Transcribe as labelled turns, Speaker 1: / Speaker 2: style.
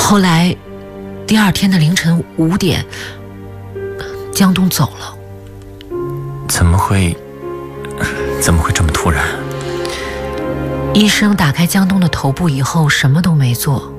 Speaker 1: 后来第二天的凌晨5点，江东走了。
Speaker 2: 怎么会这么突然？
Speaker 1: 医生打开江东的头部以后，什么都没做，